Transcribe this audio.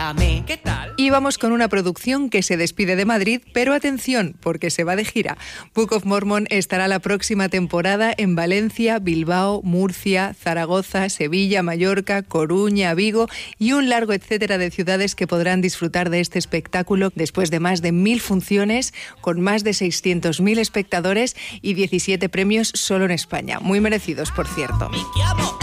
Mírame. ¿Qué tal? Y vamos con una producción que se despide de Madrid, pero atención, porque se va de gira. Book of Mormon estará la próxima temporada en Valencia, Bilbao, Murcia, Zaragoza, Sevilla, Mallorca, Coruña, Vigo y un largo etcétera de ciudades que podrán disfrutar de este espectáculo después de más de 1000 funciones, con más de 600.000 espectadores y 17 premios solo en España. Muy merecidos, por cierto. Me llamo